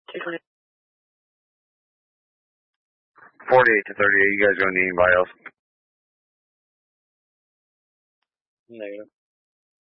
48 to 38. You guys gonna need anybody else? Negative.